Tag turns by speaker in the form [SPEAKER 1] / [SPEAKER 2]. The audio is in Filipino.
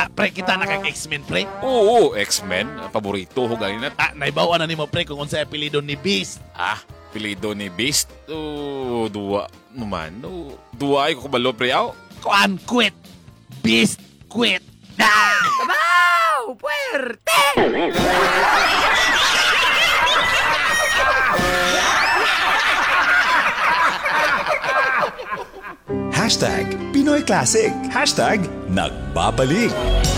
[SPEAKER 1] Pre, kita na kag X-Men, pre.
[SPEAKER 2] Oo, X-Men. Paborito ko ganina.
[SPEAKER 1] Naibawan na ni mo, pre, kung unsa apelido ni Beast.
[SPEAKER 2] Pilido ni Beast. Dua naman. Dua ay ko kabalo, pre.
[SPEAKER 1] Kuan, quit. Beast, quit.
[SPEAKER 3] Kabaw! Puwerte!
[SPEAKER 4] Hashtag Pinoy Classic. Hashtag Nagbabalik.